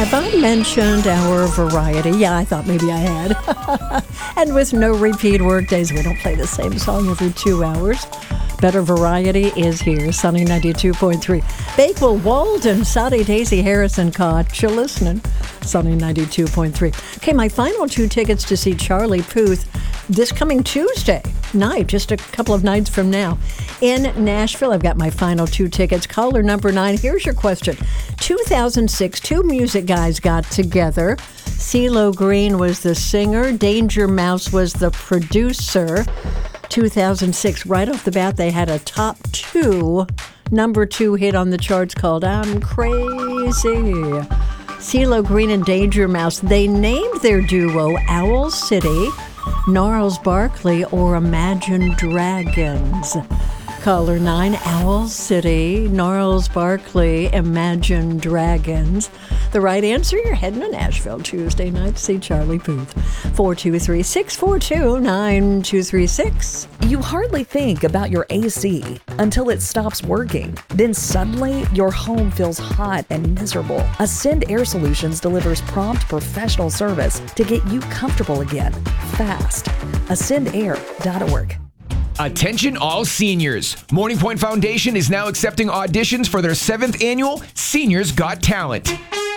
Have I mentioned our variety? Yeah, I thought maybe I had. And with no repeat work days, we don't play the same song every 2 hours. Better variety is here. Sunny 92.3. Bakewell, Walden, Saudi, Daisy, Harrison, Koch. You're listening. Sunny 92.3. Okay, my final 2 tickets to see Charlie Puth this coming Tuesday night, just a couple of nights from now, in Nashville. I've got my final 2 tickets. Caller number 9. Here's your question. 2006, 2 music guys got together. CeeLo Green was the singer. Danger Mouse was the producer. 2006, right off the bat, they had a top 2, number 2 hit on the charts called I'm Crazy. CeeLo Green and Danger Mouse, they named their duo Owl City, Gnarls Barkley, or Imagine Dragons. Caller 9, Owl City, Gnarls Barkley, Imagine Dragons. The right answer, you're heading to Nashville Tuesday night to see Charlie Puth. 423-642-9236. You hardly think about your AC until it stops working. Then suddenly, your home feels hot and miserable. Ascend Air Solutions delivers prompt professional service to get you comfortable again, fast. AscendAir.org. Attention all seniors. Morning Point Foundation is now accepting auditions for their 7th annual Seniors Got Talent.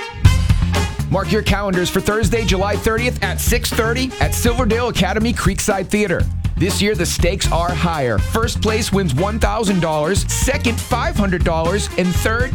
Mark your calendars for Thursday, July 30th at 6:30 at Silverdale Academy Creekside Theater. This year, the stakes are higher. First place wins $1,000, second $500, and third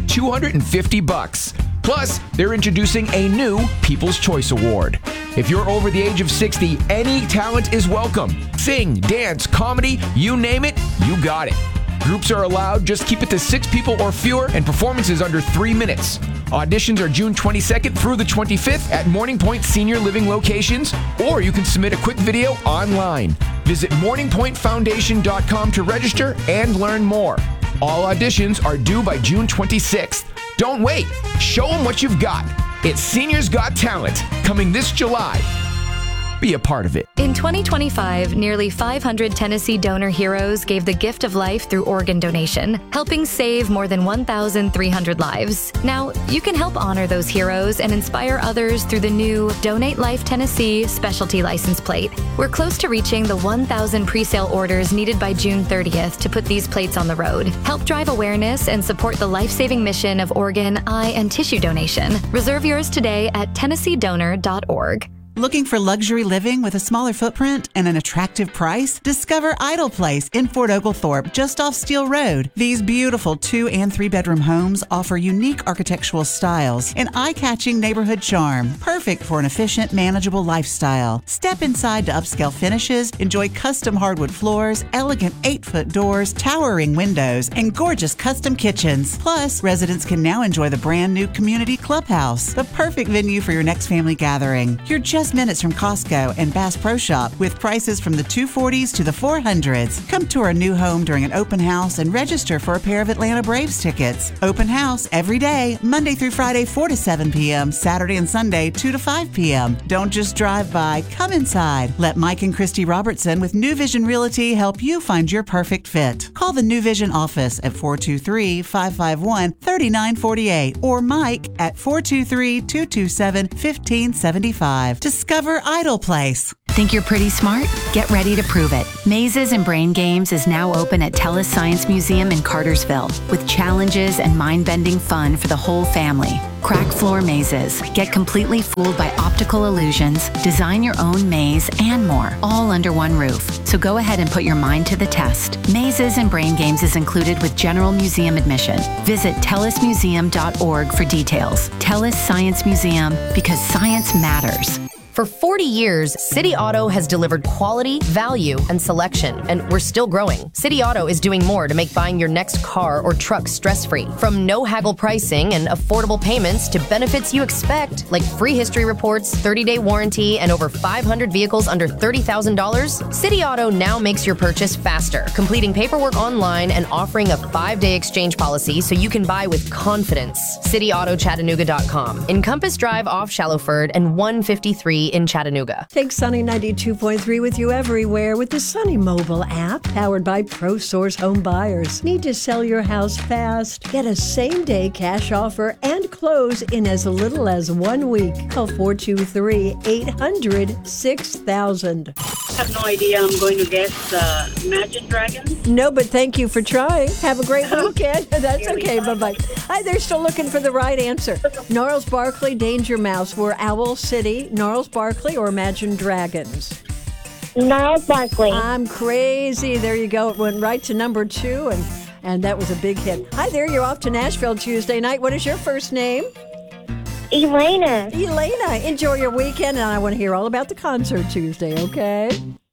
$250. Plus, they're introducing a new People's Choice Award. If you're over the age of 60, any talent is welcome. Sing, dance, comedy, you name it, you got it. Groups are allowed, just keep it to 6 people or fewer, and performances under 3 minutes. Auditions are June 22nd through the 25th at Morning Point Senior Living locations, or you can submit a quick video online. Visit morningpointfoundation.com to register and learn more. All auditions are due by June 26th. Don't wait. Show them what you've got. It's Seniors Got Talent, coming this July. Be a part of it. In 2025, nearly 500 Tennessee donor heroes gave the gift of life through organ donation, helping save more than 1,300 lives. Now, you can help honor those heroes and inspire others through the new Donate Life Tennessee specialty license plate. We're close to reaching the 1,000 pre-sale orders needed by June 30th to put these plates on the road. Help drive awareness and support the life-saving mission of organ, eye, and tissue donation. Reserve yours today at TennesseeDonor.org. Looking for luxury living with a smaller footprint and an attractive price? Discover Idle Place in Fort Oglethorpe, just off Steel Road. These beautiful 2- and 3-bedroom homes offer unique architectural styles and eye-catching neighborhood charm, perfect for an efficient, manageable lifestyle. Step inside to upscale finishes, enjoy custom hardwood floors, elegant 8-foot doors, towering windows, and gorgeous custom kitchens. Plus, residents can now enjoy the brand new community clubhouse, the perfect venue for your next family gathering. You're just minutes from Costco and Bass Pro Shop with prices from the $240s to the $400s. Come to our new home during an open house and register for a pair of Atlanta Braves tickets. Open house every day, Monday through Friday, 4 to 7 p.m., Saturday and Sunday, 2 to 5 p.m. Don't just drive by, come inside. Let Mike and Christy Robertson with New Vision Realty help you find your perfect fit. Call the New Vision office at 423-551-3948 or Mike at 423-227-1575. Discover Idle Place. Think you're pretty smart? Get ready to prove it. Mazes and Brain Games is now open at TELUS Science Museum in Cartersville with challenges and mind-bending fun for the whole family. Crack floor mazes, get completely fooled by optical illusions, design your own maze, and more, all under one roof. So go ahead and put your mind to the test. Mazes and Brain Games is included with general museum admission. Visit TELUSmuseum.org for details. TELUS Science Museum, because science matters. For 40 years, City Auto has delivered quality, value, and selection, and we're still growing. City Auto is doing more to make buying your next car or truck stress-free. From no-haggle pricing and affordable payments to benefits you expect, like free history reports, 30-day warranty, and over 500 vehicles under $30,000, City Auto now makes your purchase faster, completing paperwork online and offering a 5-day exchange policy so you can buy with confidence. CityAutoChattanooga.com. In Compass Drive off Shallowford and 153 City in Chattanooga. Take Sunny 92.3 with you everywhere with the Sunny mobile app, powered by ProSource Home Buyers. Need to sell your house fast? Get a same-day cash offer and close in as little as 1 week. Call 423-800-6000. I have no idea. I'm going to guess Imagine Dragons. No, but thank you for trying. Have a great weekend. That's okay. Bye-bye. Hi, they're still looking for the right answer. Gnarls Barkley, Danger Mouse were Owl City, Gnarls Barkley, or Imagine Dragons? Gnarls Barkley. I'm crazy. There you go. It went right to number 2, and that was a big hit. Hi there. You're off to Nashville Tuesday night. What is your first name? Elena. Elena. Enjoy your weekend, and I want to hear all about the concert Tuesday, okay?